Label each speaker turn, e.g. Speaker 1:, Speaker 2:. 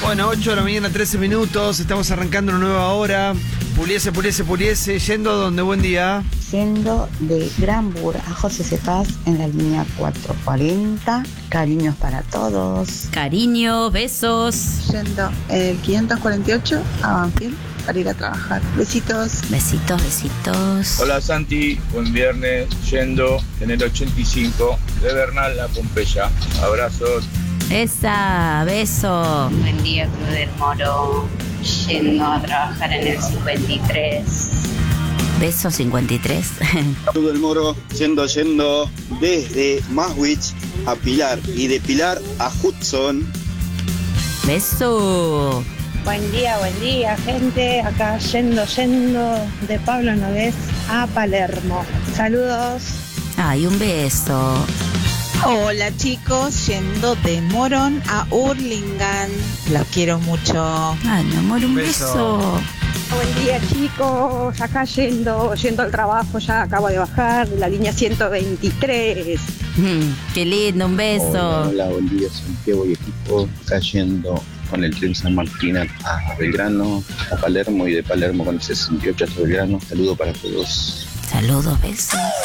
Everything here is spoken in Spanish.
Speaker 1: Bueno, 8 de la mañana, 13 minutos. Estamos arrancando una nueva hora. Puliese. Yendo a donde, buen día.
Speaker 2: Yendo de Granbur a José Cepaz en la línea 440. Cariños para todos.
Speaker 3: Cariño, besos.
Speaker 4: Yendo el 548 a Banfield para ir a trabajar. Besitos.
Speaker 3: Besitos.
Speaker 5: Hola Santi, buen viernes. Yendo en el 85 de Bernal a Pompeya. Abrazos.
Speaker 3: Esa, beso.
Speaker 6: Buen día, Cruz del Moro. Yendo a trabajar en el 53.
Speaker 3: Beso 53.
Speaker 7: Cruz del Moro, yendo desde Maswich a Pilar y de Pilar a Hudson.
Speaker 3: Beso.
Speaker 8: Buen día, gente. Acá yendo de Pablo Nogués a Palermo. Saludos.
Speaker 3: Ay, un beso.
Speaker 9: Hola chicos, yendo de Morón a Hurlingham. Los quiero mucho.
Speaker 3: Ay, mi amor, un beso.
Speaker 8: Buen día, chicos. Acá yendo al trabajo, ya acabo de bajar la línea 123.
Speaker 3: Qué lindo, un beso.
Speaker 10: Hola, buen día, Santiago y equipo. Acá yendo con el tren San Martín a Belgrano, a Palermo y de Palermo con el 68 hasta Belgrano. Saludo para todos.
Speaker 3: Saludos, besos.